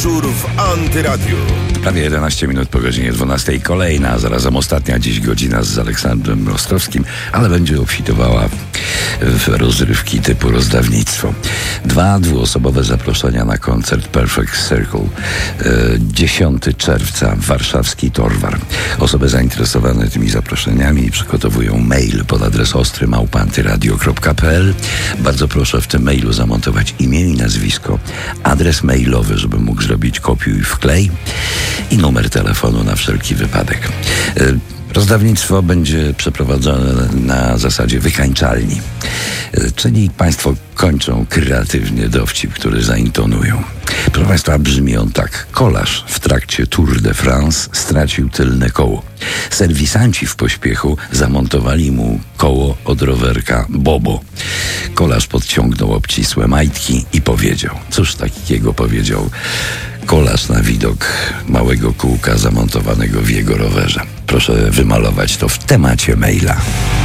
Wieczór w Antyradiu. Prawie 11 minut po godzinie 12. Kolejna, a zarazem ostatnia dziś godzina z Aleksandrem Rostowskim, ale będzie obfitowała w rozrywki typu rozdawnictwo. 2 dwuosobowe zaproszenia na koncert Perfect Circle. 10 czerwca, warszawski Torwar. Osoby zainteresowane tymi zaproszeniami przygotowują mail pod adres ostry@antyradio.pl. Bardzo proszę w tym mailu zamontować imię i nazwisko, adres mailowy, żeby mógł zrobić kopiuj wklej i numer telefonu na wszelki wypadek. Rozdawnictwo będzie przeprowadzone na zasadzie wykańczalni, czyli Państwo kończą kreatywnie dowcip, który zaintonują. Proszę Państwa, brzmi on tak. Kolarz w trakcie Tour de France stracił tylne koło. Serwisanci w pośpiechu zamontowali mu koło od rowerka Bobo. Kolarz podciągnął obcisłe majtki i powiedział. Cóż takiego powiedział kolarz na widok małego kółka zamontowanego w jego rowerze? Proszę wymalować to w temacie maila.